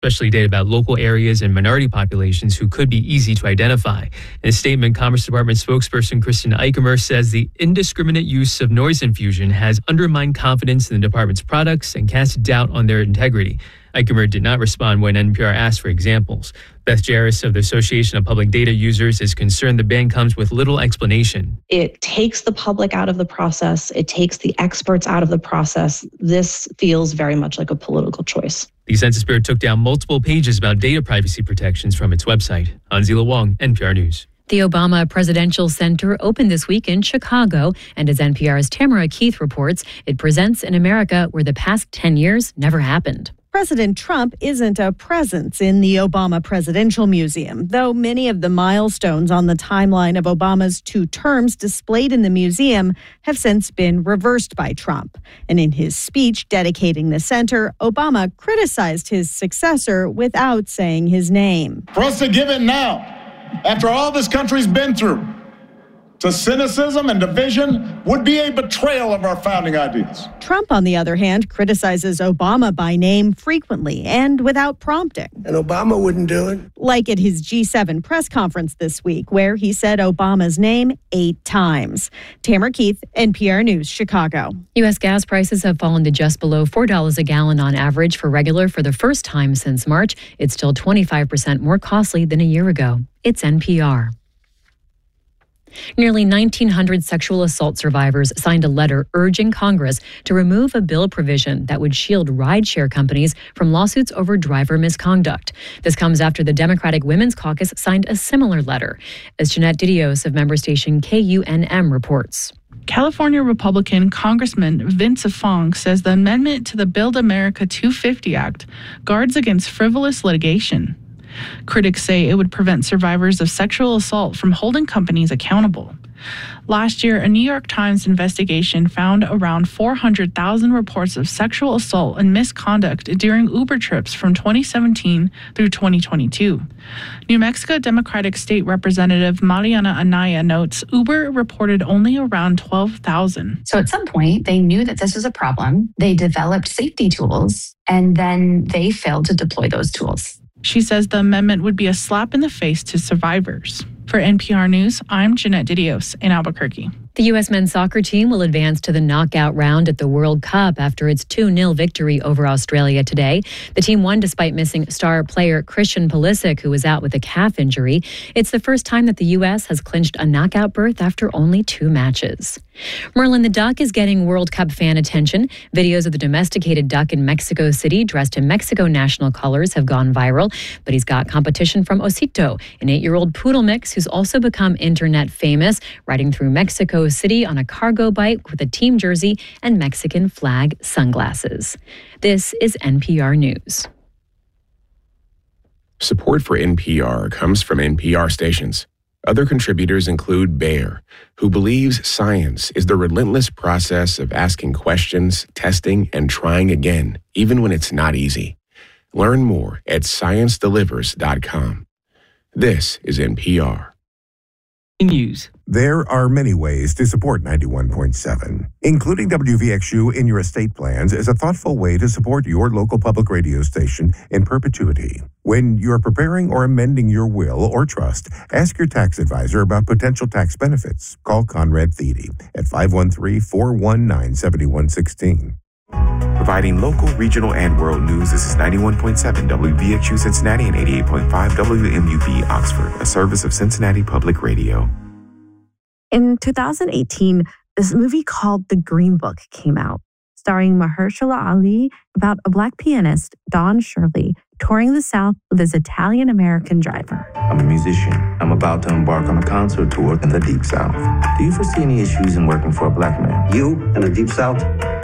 especially data about local areas and minority populations who could be easy to identify. In a statement, Commerce Department spokesperson Kristen Eichemer says the indiscriminate use of noise infusion has undermined confidence in the department's products and cast doubt on their integrity. Eichemer did not respond when NPR asked for examples. Beth Jarris of the Association of Public Data Users is concerned the ban comes with little explanation. It takes the public out of the process. It takes the experts out of the process. This feels very much like a political choice. The Census Bureau took down multiple pages about data privacy protections from its website. Anzila Wong, NPR News. The Obama Presidential Center opened this week in Chicago, and as NPR's Tamara Keith reports, it presents an America where the past 10 years never happened. President Trump isn't a presence in the Obama Presidential Museum, though many of the milestones on the timeline of Obama's 2 terms displayed in the museum have since been reversed by Trump. And in his speech dedicating the center, Obama criticized his successor without saying his name. For us to give in now, after all this country's been through, to cynicism and division would be a betrayal of our founding ideas. Trump, on the other hand, criticizes Obama by name frequently and without prompting. And Obama wouldn't do it. Like at his G7 press conference this week, where he said Obama's name 8 times. Tamara Keith, NPR News, Chicago. U.S. gas prices have fallen to just below $4 a gallon on average for regular for the first time since March. It's still 25% more costly than a year ago. It's NPR. Nearly 1,900 sexual assault survivors signed a letter urging Congress to remove a bill provision that would shield rideshare companies from lawsuits over driver misconduct. This comes after the Democratic Women's Caucus signed a similar letter, as Jeanette Didios of member station KUNM reports. California Republican Congressman Vince Fong says the amendment to the Build America 250 Act guards against frivolous litigation. Critics say it would prevent survivors of sexual assault from holding companies accountable. Last year, a New York Times investigation found around 400,000 reports of sexual assault and misconduct during Uber trips from 2017 through 2022. New Mexico Democratic State Representative Mariana Anaya notes Uber reported only around 12,000. So at some point, they knew that this was a problem. They developed safety tools, and then they failed to deploy those tools. She says the amendment would be a slap in the face to survivors. For NPR News, I'm Jeanette Didios in Albuquerque. The U.S. men's soccer team will advance to the knockout round at the World Cup after its 2-0 victory over Australia today. The team won despite missing star player Christian Pulisic, who was out with a calf injury. It's the first time that the U.S. has clinched a knockout berth after only 2 matches. Merlin the duck is getting World Cup fan attention. Videos of the domesticated duck in Mexico City dressed in Mexico national colors have gone viral, but he's got competition from Osito, an 8-year-old poodle mix who's also become internet famous, riding through Mexico City on a cargo bike with a team jersey and Mexican flag sunglasses. This is NPR News. Support for NPR comes from NPR stations. Other contributors include Bayer, who believes science is the relentless process of asking questions, testing, and trying again, even when it's not easy. Learn more at ScienceDelivers.com. This is NPR. News. There are many ways to support 91.7. Including WVXU in your estate plans is a thoughtful way to support your local public radio station in perpetuity. When you're preparing or amending your will or trust, ask your tax advisor about potential tax benefits. Call Conrad Thiede at 513-419-7116. Providing local, regional, and world news, this is 91.7 WVXU Cincinnati and 88.5 WMUB Oxford, a service of Cincinnati Public Radio. In 2018, this movie called The Green Book came out, starring Mahershala Ali about a Black pianist, Don Shirley, touring the South with his Italian-American driver. I'm a musician. I'm about to embark on a concert tour in the Deep South. Do you foresee any issues in working for a Black man? You in the Deep South?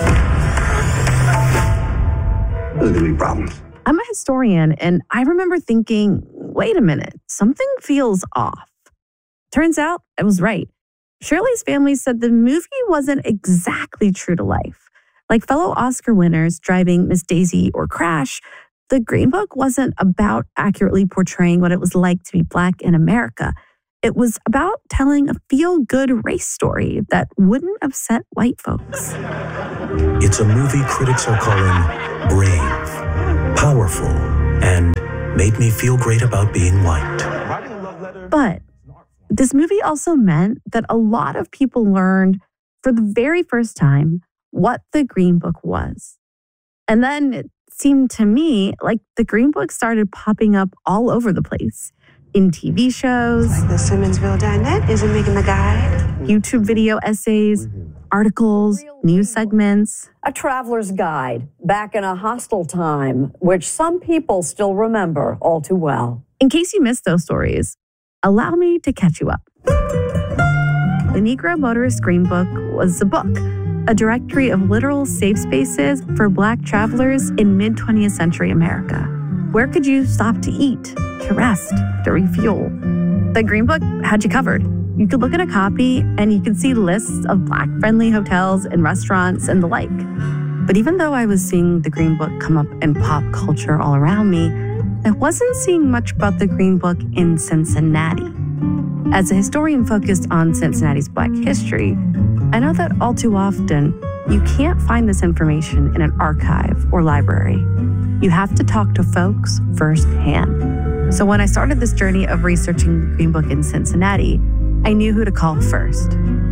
There's going to be problems. I'm a historian, and I remember thinking, wait a minute, something feels off. Turns out I was right. Shirley's family said the movie wasn't exactly true to life. Like fellow Oscar winners driving Miss Daisy or Crash, The Green Book wasn't about accurately portraying what it was like to be Black in America. It was about telling a feel-good race story that wouldn't upset white folks. It's a movie critics are calling brave, powerful, and made me feel great about being white. But this movie also meant that a lot of people learned for the very first time what the Green Book was. And then it seemed to me like the Green Book started popping up all over the place. In TV shows, like the Simmonsville Dinette isn't making the guide. YouTube video essays, articles, news segments. A traveler's guide back in a hostile time, which some people still remember all too well. In case you missed those stories, allow me to catch you up. The Negro Motorist Green Book was a book, a directory of literal safe spaces for Black travelers in mid-20th century America. Where could you stop to eat, to rest, to refuel? The Green Book had you covered. You could look at a copy and you could see lists of Black-friendly hotels and restaurants and the like. But even though I was seeing the Green Book come up in pop culture all around me, I wasn't seeing much about the Green Book in Cincinnati. As a historian focused on Cincinnati's Black history, I know that all too often, you can't find this information in an archive or library. You have to talk to folks firsthand. So when I started this journey of researching the Green Book in Cincinnati, I knew who to call first.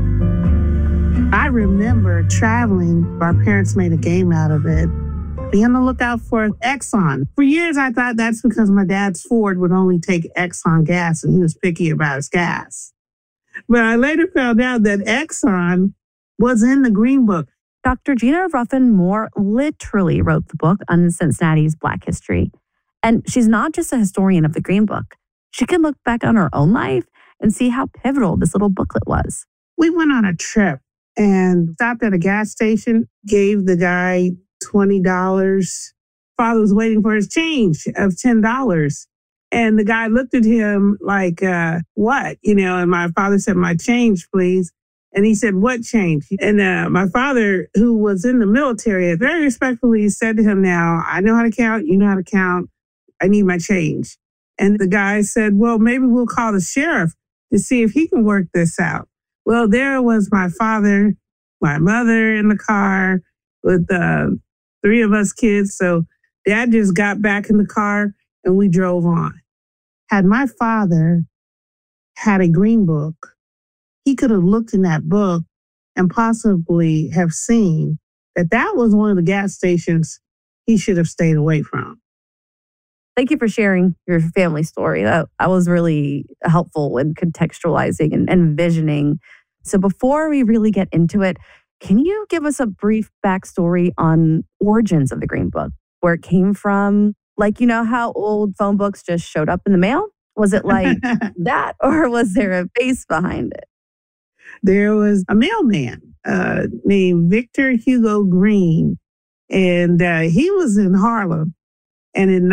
I remember traveling. Our parents made a game out of it. Be on the lookout for Exxon. For years, I thought that's because my dad's Ford would only take Exxon gas and he was picky about his gas. But I later found out that Exxon was in the Green Book. Dr. Gina Ruffin-Moore literally wrote the book on Cincinnati's Black history. And she's not just a historian of the Green Book. She can look back on her own life and see how pivotal this little booklet was. We went on a trip and stopped at a gas station, gave the guy $20. Father was waiting for his change of $10. And the guy looked at him like, what? And my father said, my change, please. And he said, what change? And my father, who was in the military, very respectfully said to him, now, I know how to count. You know how to count. I need my change. And the guy said, well, maybe we'll call the sheriff to see if he can work this out. Well, there was my father, my mother in the car with three of us kids. So Dad just got back in the car and we drove on. Had my father had a Green Book, he could have looked in that book and possibly have seen that that was one of the gas stations he should have stayed away from. Thank you for sharing your family story. That was really helpful in contextualizing and envisioning. So before we really get into it, can you give us a brief backstory on origins of the Green Book, where it came from? Like, how old phone books just showed up in the mail? Was it like that, or was there a base behind it? There was a mailman named Victor Hugo Green, and he was in Harlem. And in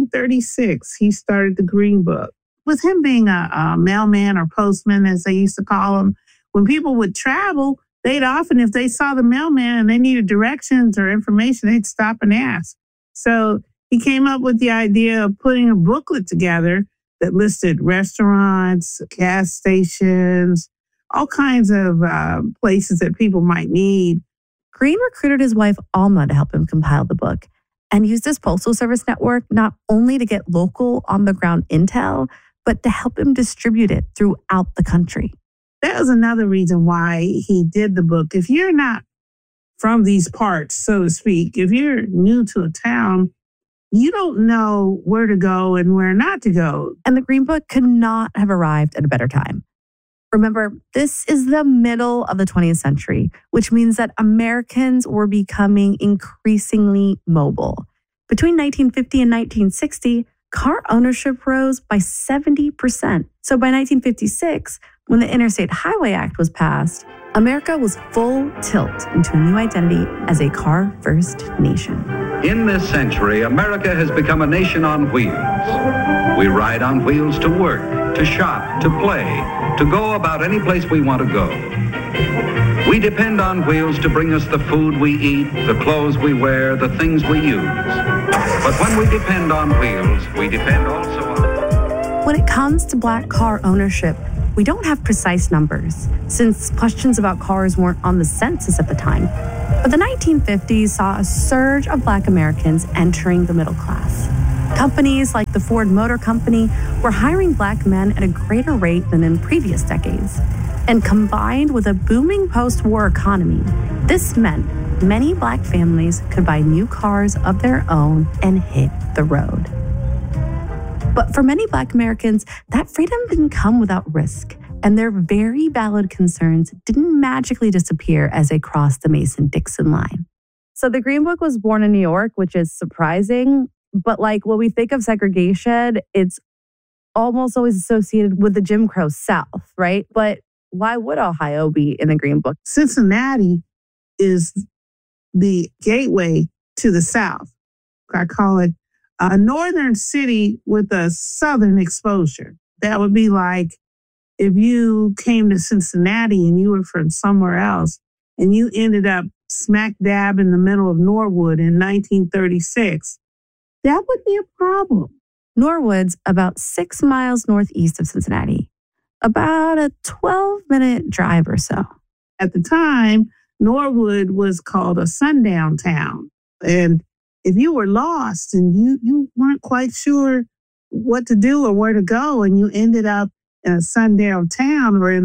1936, he started the Green Book. With him being a mailman or postman, as they used to call him, when people would travel, they'd often, if they saw the mailman and they needed directions or information, they'd stop and ask. So he came up with the idea of putting a booklet together that listed restaurants, gas stations, all kinds of places that people might need. Green recruited his wife, Alma, to help him compile the book and used his Postal Service network not only to get local on-the-ground intel, but to help him distribute it throughout the country. That was another reason why he did the book. If you're not from these parts, so to speak, if you're new to a town, you don't know where to go and where not to go. And the Green Book could not have arrived at a better time. Remember, this is the middle of the 20th century, which means that Americans were becoming increasingly mobile. Between 1950 and 1960, car ownership rose by 70%. So by 1956, when the Interstate Highway Act was passed, America was full tilt into a new identity as a car-first nation. In this century, America has become a nation on wheels. We ride on wheels to work, to shop, to play, to go about any place we want to go. We depend on wheels to bring us the food we eat, the clothes we wear, the things we use. But when we depend on wheels, we depend also on... When it comes to Black car ownership, we don't have precise numbers, since questions about cars weren't on the census at the time. But the 1950s saw a surge of Black Americans entering the middle class. Companies like the Ford Motor Company were hiring Black men at a greater rate than in previous decades. And combined with a booming post-war economy, this meant many Black families could buy new cars of their own and hit the road. But for many Black Americans, that freedom didn't come without risk, and their very valid concerns didn't magically disappear as they crossed the Mason-Dixon line. So the Green Book was born in New York, which is surprising, but like when we think of segregation, it's almost always associated with the Jim Crow South, right? But why would Ohio be in the Green Book? Cincinnati is the gateway to the South. I call it a northern city with a southern exposure. That would be like if you came to Cincinnati and you were from somewhere else and you ended up smack dab in the middle of Norwood in 1936, that would be a problem. Norwood's about 6 miles northeast of Cincinnati, about a 12-minute drive or so. At the time, Norwood was called a sundown town. And if you were lost and you weren't quite sure what to do or where to go, and you ended up in a sundown town or in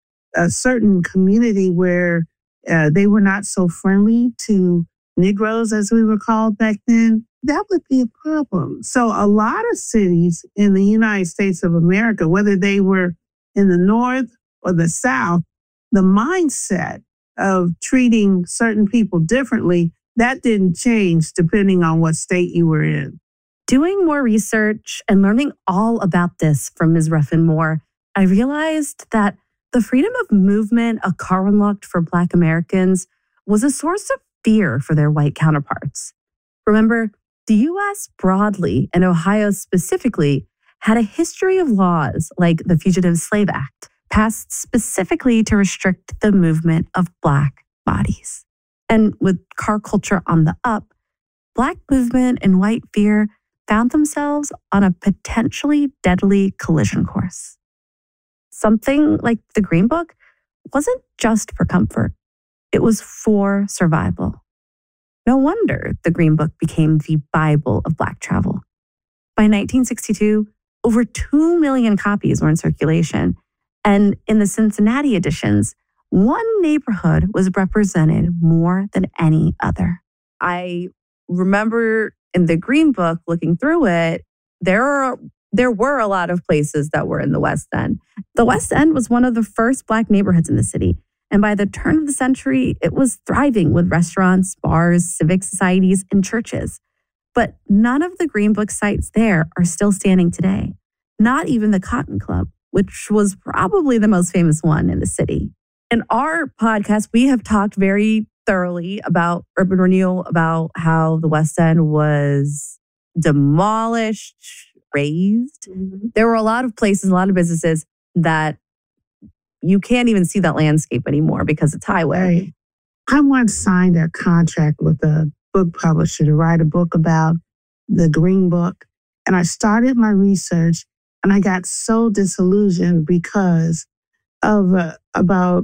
a certain community where they were not so friendly to Negroes, as we were called back then, that would be a problem. So a lot of cities in the United States of America, whether they were in the North or the South, the mindset of treating certain people differently, that didn't change depending on what state you were in. Doing more research and learning all about this from Ms. Ruffin-Moore, I realized that the freedom of movement a car unlocked for Black Americans was a source of fear for their white counterparts. Remember, the U.S. broadly and Ohio specifically had a history of laws like the Fugitive Slave Act, passed specifically to restrict the movement of Black bodies. And with car culture on the up, Black movement and white fear found themselves on a potentially deadly collision course. Something like the Green Book wasn't just for comfort. It was for survival. No wonder the Green Book became the Bible of Black travel. By 1962, over 2 million copies were in circulation. And in the Cincinnati editions, one neighborhood was represented more than any other. I remember in the Green Book, looking through it, there were a lot of places that were in the West End. The West End was one of the first Black neighborhoods in the city. And by the turn of the century, it was thriving with restaurants, bars, civic societies, and churches. But none of the Green Book sites there are still standing today. Not even the Cotton Club, which was probably the most famous one in the city. In our podcast, we have talked very thoroughly about urban renewal, about how the West End was demolished, razed. Mm-hmm. There were a lot of places, a lot of businesses that you can't even see that landscape anymore because it's highway. Right. I once signed a contract with a book publisher to write a book about the Green Book. And I started my research and I got so disillusioned because of about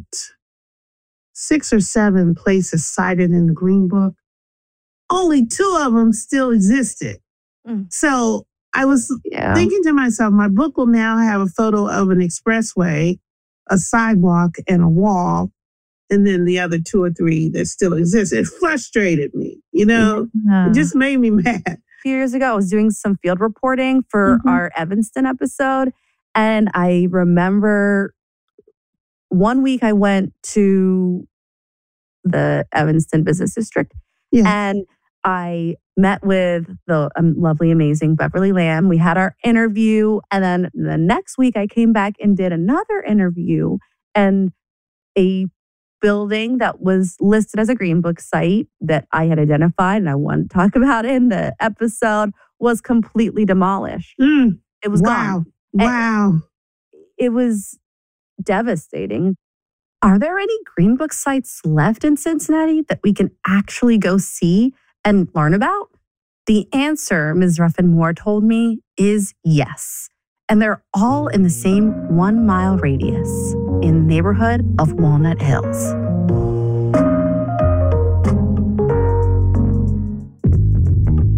6 or 7 places cited in the Green Book. Only 2 of them still existed. Mm. So I was thinking to myself, my book will now have a photo of an expressway, a sidewalk, and a wall, and then the other 2 or 3 that still exist. It frustrated me, It just made me mad. A few years ago, I was doing some field reporting for our Evanston episode, and I remember one week I went to the Evanston Business District, and I met with the lovely, amazing Beverly Lamb. We had our interview. And then the next week I came back and did another interview, and a building that was listed as a Green Book site that I had identified and I wanted to talk about in the episode was completely demolished. It was gone. Wow. It was devastating. Are there any Green Book sites left in Cincinnati that we can actually go see and learn about? The answer, Ms. Ruffin-Moore told me, is yes. And they're all in the same 1-mile radius in the neighborhood of Walnut Hills.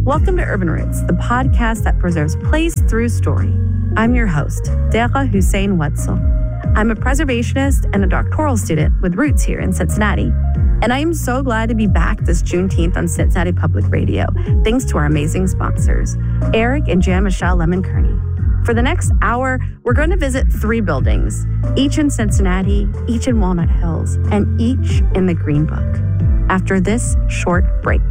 Welcome to Urban Roots, the podcast that preserves place through story. I'm your host, Deqa Hussein Wetzel. I'm a preservationist and a doctoral student with roots here in Cincinnati. And I am so glad to be back this Juneteenth on Cincinnati Public Radio, thanks to our amazing sponsors, Eric and Jean-Michel Lemon-Kearney. For the next hour, we're going to visit 3 buildings, each in Cincinnati, each in Walnut Hills, and each in the Green Book. After this short break.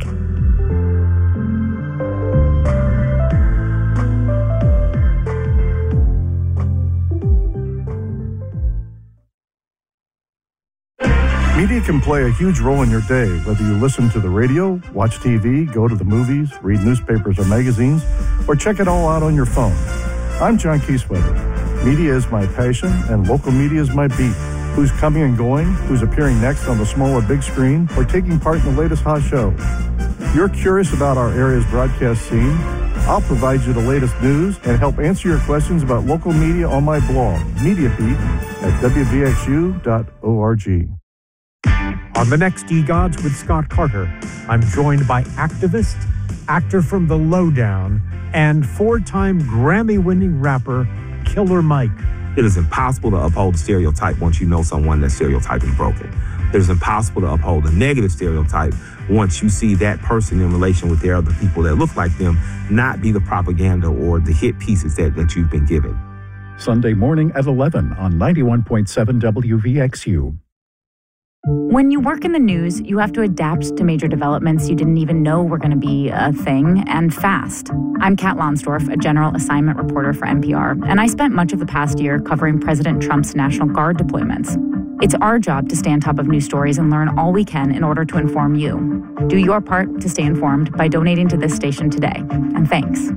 Media can play a huge role in your day, whether you listen to the radio, watch TV, go to the movies, read newspapers or magazines, or check it all out on your phone. I'm John Kieswetter. Media is my passion, and local media is my beat. Who's coming and going, who's appearing next on the small or big screen, or taking part in the latest hot show. If you're curious about our area's broadcast scene, I'll provide you the latest news and help answer your questions about local media on my blog, Media Beat, at wvxu.org. On the next eGods with Scott Carter, I'm joined by activist, actor from The Lowdown, and 4-time Grammy-winning rapper Killer Mike. It is impossible to uphold a stereotype once you know someone that stereotype is broken. It is impossible to uphold a negative stereotype once you see that person in relation with their other people that look like them not be the propaganda or the hit pieces that you've been given. Sunday morning at 11 on 91.7 WVXU. When you work in the news, you have to adapt to major developments you didn't even know were going to be a thing, and fast. I'm Kat Lonsdorf, a general assignment reporter for NPR, and I spent much of the past year covering President Trump's National Guard deployments. It's our job to stay on top of news stories and learn all we can in order to inform you. Do your part to stay informed by donating to this station today. And thanks.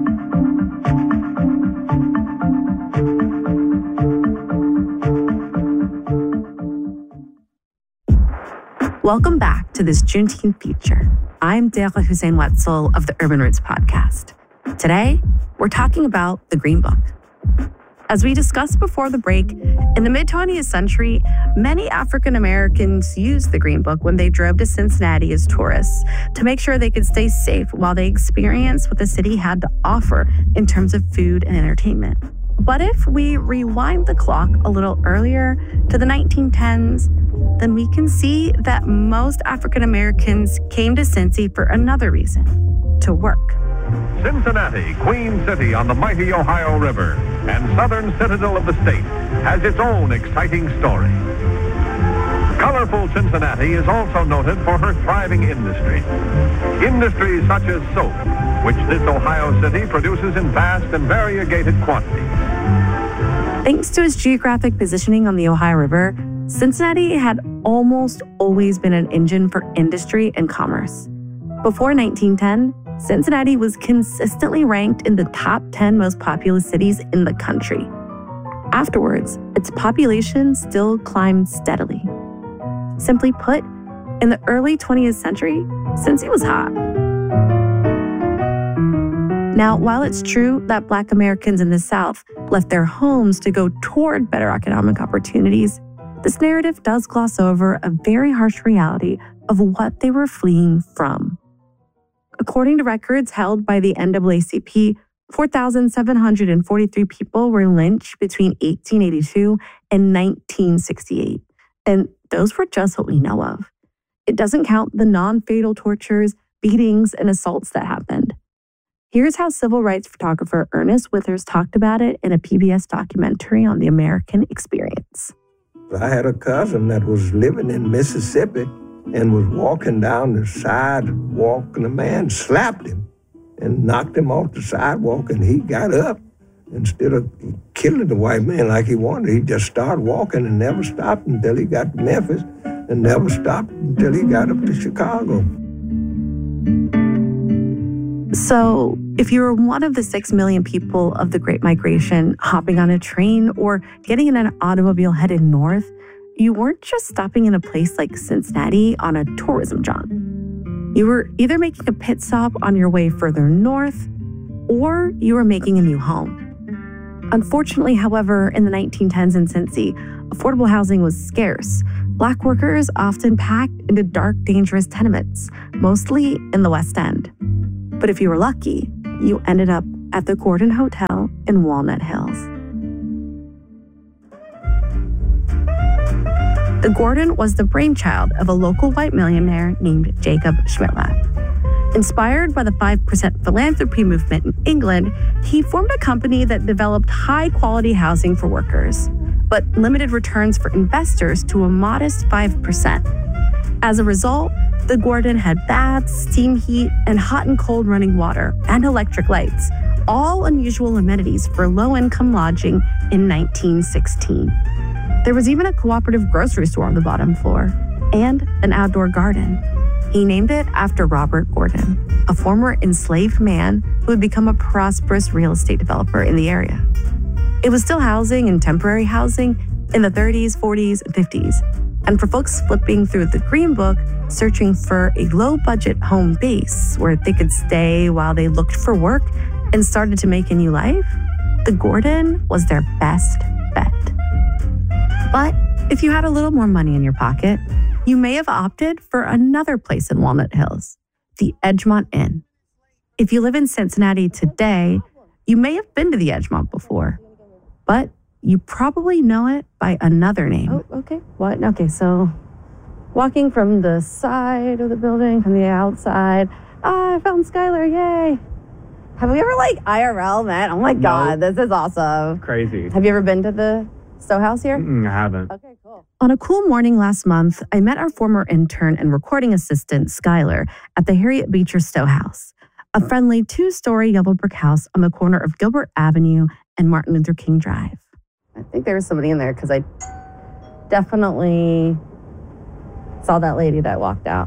Welcome back to this Juneteenth feature. I'm Deqa Hussein Wetzel of the Urban Roots podcast. Today, we're talking about the Green Book. As we discussed before the break, in the mid-20th century, many African Americans used the Green Book when they drove to Cincinnati as tourists to make sure they could stay safe while they experienced what the city had to offer in terms of food and entertainment. But if we rewind the clock a little earlier to the 1910s, then we can see that most African Americans came to Cincy for another reason: to work. Cincinnati, Queen City on the mighty Ohio River and southern citadel of the state, has its own exciting story. Colorful Cincinnati is also noted for her thriving industry. Industries such as soap, which this Ohio city produces in vast and variegated quantities. Thanks to its geographic positioning on the Ohio River, Cincinnati had almost always been an engine for industry and commerce. Before 1910, Cincinnati was consistently ranked in the top 10 most populous cities in the country. Afterwards, its population still climbed steadily. Simply put, in the early 20th century, Cincy was hot. Now, while it's true that Black Americans in the South left their homes to go toward better economic opportunities, this narrative does gloss over a very harsh reality of what they were fleeing from. According to records held by the NAACP, 4,743 people were lynched between 1882 and 1968. And those were just what we know of. It doesn't count the non-fatal tortures, beatings, and assaults that happened. Here's how civil rights photographer Ernest Withers talked about it in a PBS documentary on the American experience. I had a cousin that was living in Mississippi and was walking down the sidewalk, and a man slapped him and knocked him off the sidewalk, and he got up. Instead of killing the white man like he wanted, he just started walking and never stopped until he got to Memphis, and never stopped until he got up to Chicago. So, if you were one of the 6 million people of the Great Migration hopping on a train or getting in an automobile headed north, you weren't just stopping in a place like Cincinnati on a tourism jaunt. You were either making a pit stop on your way further north, or you were making a new home. Unfortunately, however, in the 1910s in Cincy, affordable housing was scarce. Black workers often packed into dark, dangerous tenements, mostly in the West End. But if you were lucky, you ended up at the Gordon Hotel in Walnut Hills. The Gordon was the brainchild of a local white millionaire named Jacob Schmittler. Inspired by the 5% philanthropy movement in England, he formed a company that developed high-quality housing for workers, but limited returns for investors to a modest 5%. As a result, the Gordon had baths, steam heat, and hot and cold running water, and electric lights, all unusual amenities for low-income lodging in 1916. There was even a cooperative grocery store on the bottom floor, and an outdoor garden. He named it after Robert Gordon, a former enslaved man who had become a prosperous real estate developer in the area. It was still housing and temporary housing in the 30s, 40s, and 50s. And for folks flipping through the Green Book, searching for a low-budget home base where they could stay while they looked for work and started to make a new life, the Gordon was their best bet. But if you had a little more money in your pocket, you may have opted for another place in Walnut Hills, the Edgemont Inn. If you live in Cincinnati today, you may have been to the Edgemont before, but you probably know it by another name. Oh, okay. What? Okay, so walking from the side of the building, from the outside. I found Skylar, yay. Have we ever IRL met? Oh my God, this is awesome. Crazy. Have you ever been to the Stowe House here? I haven't. Okay, cool. On a cool morning last month, I met our former intern and recording assistant, Skylar, at the Harriet Beecher Stowe House, a friendly 2-story yellow brick house on the corner of Gilbert Avenue and Martin Luther King Drive. I think there was somebody in there because I definitely saw that lady that walked out.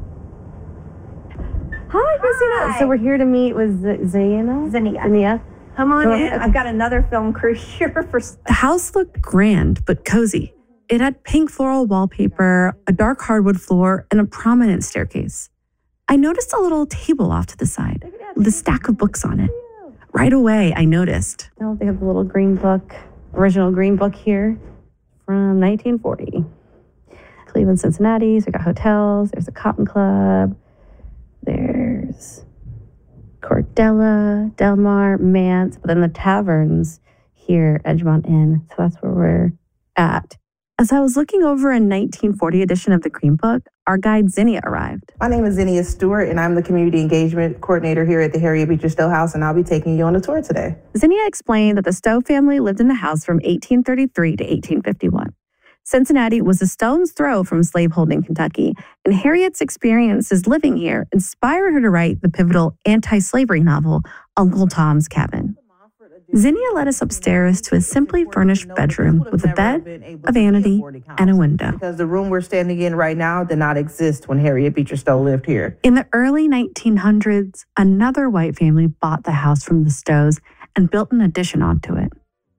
Hi, Christina. So we're here to meet with Zinnia. Come on in. I've got another film crew here for... The house looked grand, but cozy. It had pink floral wallpaper, a dark hardwood floor, and a prominent staircase. I noticed a little table off to the side with a stack of books on it. Right away, I noticed. Oh, they have the little green book, original green book here from 1940. Cleveland, Cincinnati. So we got hotels. There's a cotton club. There's Cordella, Del Mar, Mance, but then the taverns here, Edgemont Inn. So that's where we're at. As I was looking over a 1940 edition of the Green Book, our guide Zinnia arrived. My name is Zinnia Stewart, and I'm the Community Engagement Coordinator here at the Harriet Beecher Stowe House, and I'll be taking you on a tour today. Zinnia explained that the Stowe family lived in the house from 1833 to 1851. Cincinnati was a stone's throw from slaveholding Kentucky, and Harriet's experiences living here inspired her to write the pivotal anti-slavery novel, Uncle Tom's Cabin. Zinnia led us upstairs to a simply furnished bedroom with a bed, a vanity, and a window. Because the room we're standing in right now did not exist when Harriet Beecher Stowe lived here. In the early 1900s, another white family bought the house from the Stowes and built an addition onto it.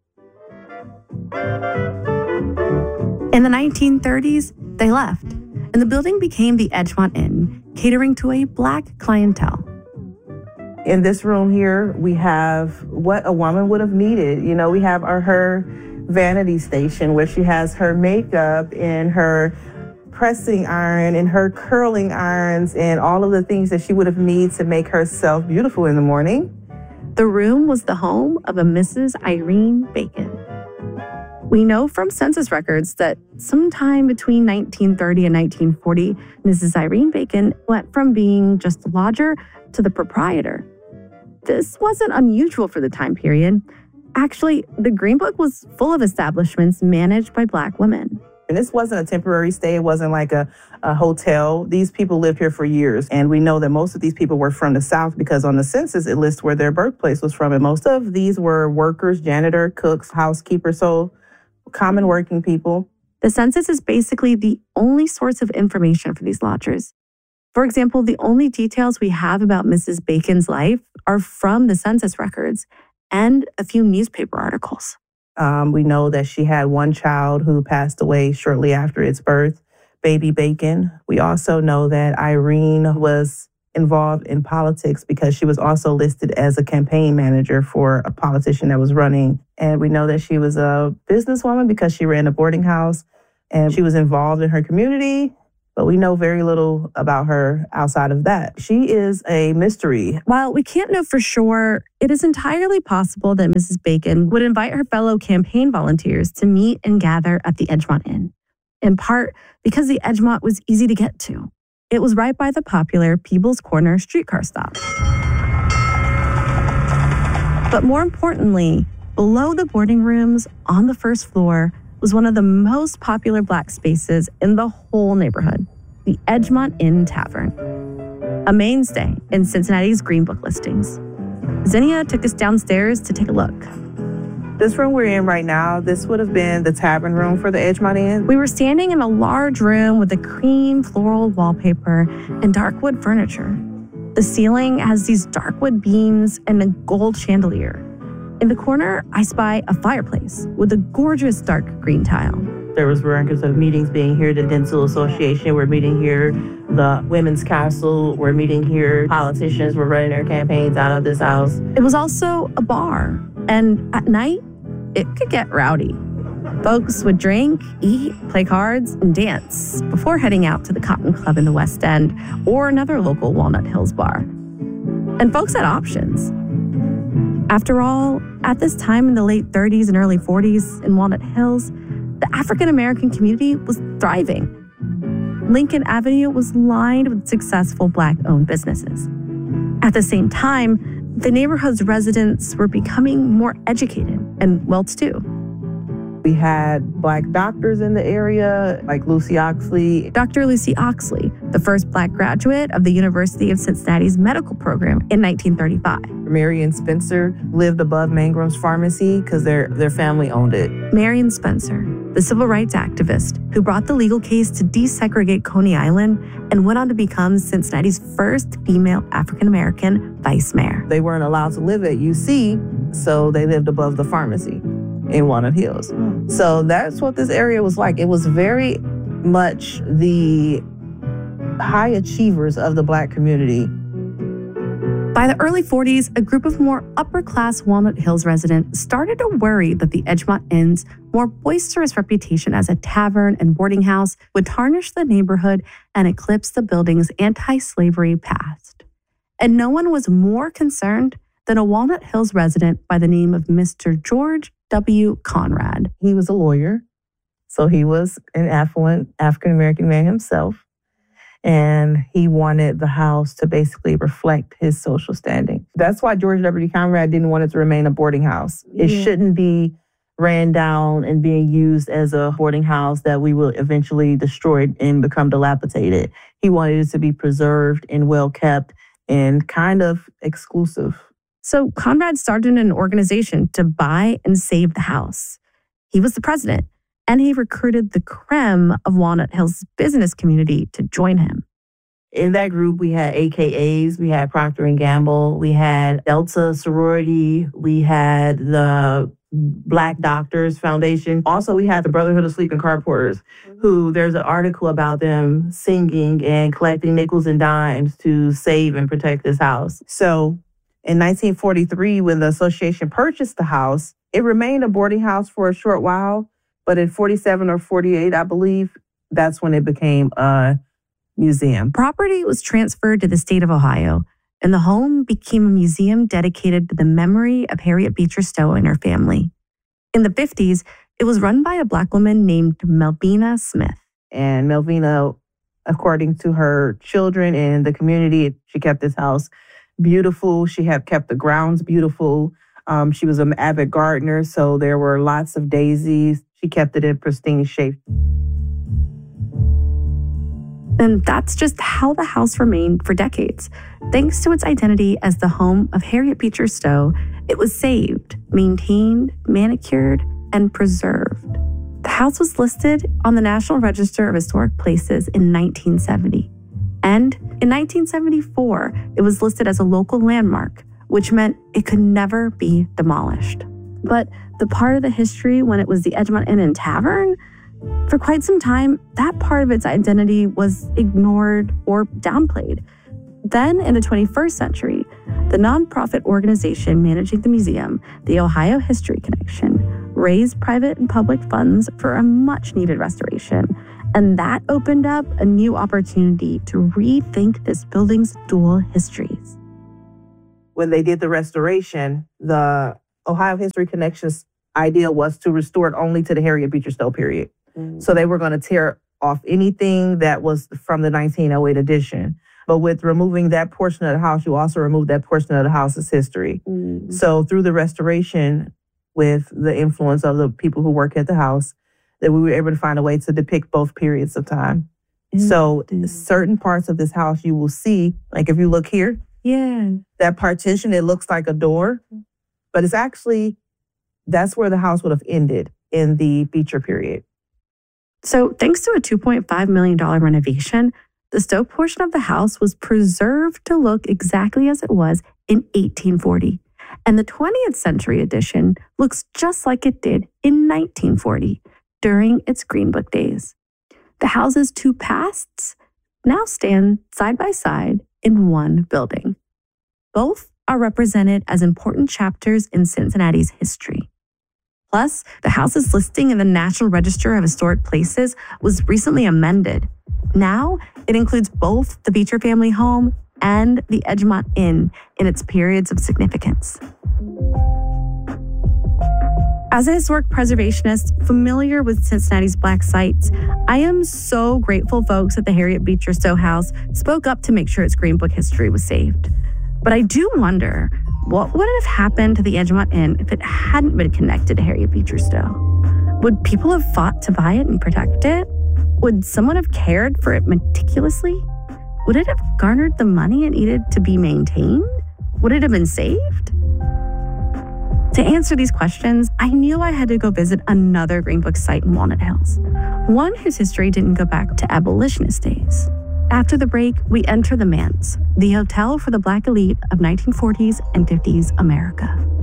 In the 1930s, they left, and the building became the Edgemont Inn, catering to a Black clientele. In this room here, we have what a woman would have needed. You know, we have her vanity station where she has her makeup and her pressing iron and her curling irons and all of the things that she would have needed to make herself beautiful in the morning. The room was the home of a Mrs. Irene Bacon. We know from census records that sometime between 1930 and 1940, Mrs. Irene Bacon went from being just a lodger to the proprietor. This wasn't unusual for the time period. Actually, the Green Book was full of establishments managed by Black women. And this wasn't a temporary stay. It wasn't like a hotel. These people lived here for years. And we know that most of these people were from the South because on the census, it lists where their birthplace was from. And most of these were workers, janitor, cooks, housekeepers, so common working people. The census is basically the only source of information for these lodgers. For example, the only details we have about Mrs. Bacon's life are from the census records and a few newspaper articles. We know that she had one child who passed away shortly after its birth, baby Bacon. We also know that Irene was involved in politics because she was also listed as a campaign manager for a politician that was running. And we know that she was a businesswoman because she ran a boarding house and she was involved in her community. But we know very little about her outside of that. She is a mystery. While we can't know for sure, it is entirely possible that Mrs. Bacon would invite her fellow campaign volunteers to meet and gather at the Edgemont Inn, in part because the Edgemont was easy to get to. It was right by the popular Peebles Corner streetcar stop. But more importantly, below the boarding rooms on the first floor was one of the most popular Black spaces in the whole neighborhood, the Edgemont Inn Tavern, a mainstay in Cincinnati's Green Book listings. Zinnia took us downstairs to take a look. This room we're in right now, this would have been the tavern room for the Edgemont Inn. We were standing in a large room with a cream floral wallpaper and dark wood furniture. The ceiling has these dark wood beams and a gold chandelier. In the corner, I spy a fireplace with a gorgeous dark green tile. There was records of meetings being here. The Dental Association were meeting here. The Women's Council were meeting here. Politicians were running their campaigns out of this house. It was also a bar, and at night, it could get rowdy. Folks would drink, eat, play cards, and dance before heading out to the Cotton Club in the West End or another local Walnut Hills bar. And folks had options. After all, at this time in the late 30s and early 40s in Walnut Hills, the African-American community was thriving. Lincoln Avenue was lined with successful Black-owned businesses. At the same time, the neighborhood's residents were becoming more educated and well-to-do. We had Black doctors in the area, like Lucy Oxley. Dr. Lucy Oxley, the first Black graduate of the University of Cincinnati's medical program in 1935. Marion Spencer lived above Mangram's Pharmacy because their family owned it. Marion Spencer, the civil rights activist who brought the legal case to desegregate Coney Island and went on to become Cincinnati's first female African-American vice mayor. They weren't allowed to live at UC, so they lived above the pharmacy in Walnut Hills. So that's what this area was like. It was very much the high achievers of the Black community. By the early 40s, a group of more upper-class Walnut Hills residents started to worry that the Edgemont Inn's more boisterous reputation as a tavern and boarding house would tarnish the neighborhood and eclipse the building's anti-slavery past. And no one was more concerned than a Walnut Hills resident by the name of Mr. George W. Conrad. He was a lawyer, so he was an affluent African-American man himself. And he wanted the house to basically reflect his social standing. That's why George W. Conrad didn't want it to remain a boarding house. It shouldn't be ran down and being used as a boarding house that we will eventually destroy and become dilapidated. He wanted it to be preserved and well kept and kind of exclusive. So Conrad started an organization to buy and save the house. He was the president. And he recruited the creme of Walnut Hills business community to join him. In that group, we had AKAs, we had Procter & Gamble, we had Delta Sorority, we had the Black Doctors Foundation. Also, we had the Brotherhood of Sleeping Car Porters, who there's an article about them singing and collecting nickels and dimes to save and protect this house. So in 1943, when the association purchased the house, it remained a boarding house for a short while. But in 47 or 48, I believe, that's when it became a museum. Property was transferred to the state of Ohio, and the home became a museum dedicated to the memory of Harriet Beecher Stowe and her family. In the 50s, it was run by a Black woman named Melvina Smith. And Melvina, according to her children and the community, she kept this house beautiful. She had kept the grounds beautiful. She was an avid gardener, so there were lots of daisies. She kept it in pristine shape. And that's just how the house remained for decades. Thanks to its identity as the home of Harriet Beecher Stowe, it was saved, maintained, manicured, and preserved. The house was listed on the National Register of Historic Places in 1970. And in 1974, it was listed as a local landmark, which meant it could never be demolished. But the part of the history when it was the Edgemont Inn and Tavern, for quite some time, that part of its identity was ignored or downplayed. Then, in the 21st century, the nonprofit organization managing the museum, the Ohio History Connection, raised private and public funds for a much-needed restoration. And that opened up a new opportunity to rethink this building's dual histories. When they did the restoration, the Ohio History Connection's idea was to restore it only to the Harriet Beecher Stowe period. So they were going to tear off anything that was from the 1908 edition. But with removing that portion of the house, you also remove that portion of the house's history. So through the restoration, with the influence of the people who work at the house, that we were able to find a way to depict both periods of time. So certain parts of this house you will see, like if you look here, that partition, it looks like a door, but it's actually, that's where the house would have ended in the Beecher period. So thanks to a $2.5 million renovation, the Stowe portion of the house was preserved to look exactly as it was in 1840. And the 20th century edition looks just like it did in 1940 during its Green Book days. The house's two pasts now stand side by side in one building. Both are represented as important chapters in Cincinnati's history. Plus, the house's listing in the National Register of Historic Places was recently amended. Now, it includes both the Beecher family home and the Edgemont Inn in its periods of significance. As a historic preservationist familiar with Cincinnati's Black sites, I am so grateful folks at the Harriet Beecher Stowe House spoke up to make sure its Green Book history was saved. But I do wonder, what would have happened to the Edgemont Inn if it hadn't been connected to Harriet Beecher Stowe? Would people have fought to buy it and protect it? Would someone have cared for it meticulously? Would it have garnered the money it needed to be maintained? Would it have been saved? To answer these questions, I knew I had to go visit another Green Book site in Walnut Hills, one whose history didn't go back to abolitionist days. After the break, we enter the Manse, the hotel for the Black elite of 1940s and 50s America.